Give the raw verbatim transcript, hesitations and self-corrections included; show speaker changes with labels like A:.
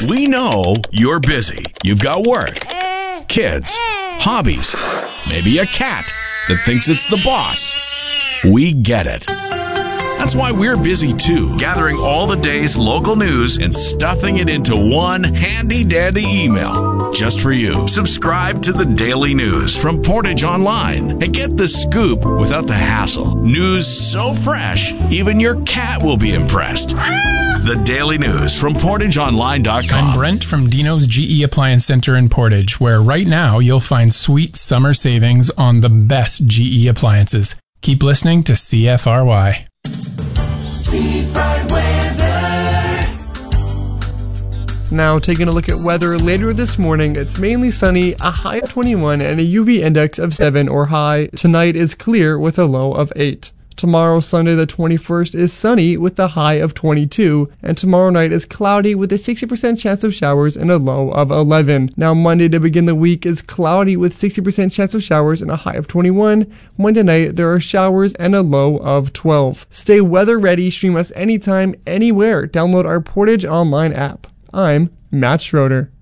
A: We know you're busy. You've got work, kids, hobbies, maybe a cat that thinks it's the boss. We get it. That's why we're busy too, gathering all the day's local news and stuffing it into one handy-dandy email just for you. Subscribe to the Daily News from Portage Online and get the scoop without the hassle. News so fresh, even your cat will be impressed. The Daily News from Portage Online dot com.
B: I'm Brent from Dino's G E Appliance Center in Portage, where right now you'll find sweet summer savings on the best G E appliances. Keep listening to C F R Y.
C: Now, taking a look at weather later this morning, it's mainly sunny, a high of twenty-one, and a U V index of seven or high. Tonight is clear with a low of eight. Tomorrow, Sunday the twenty-first, is sunny with a high of twenty-two, and tomorrow night is cloudy with a sixty percent chance of showers and a low of eleven. Now, Monday to begin the week is cloudy with sixty percent chance of showers and a high of twenty-one. Monday night, there are showers and a low of twelve. Stay weather ready, stream us anytime, anywhere. Download our Portage Online app. I'm Matt Schroeder.